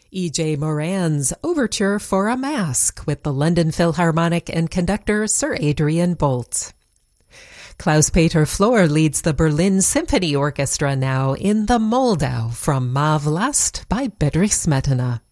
E.J. Moran's Overture for a Mask with the London Philharmonic and conductor Sir Adrian Boult. Klaus-Peter Flohr leads the Berlin Symphony Orchestra now in the Moldau from Mav Last by Bedřich Smetana.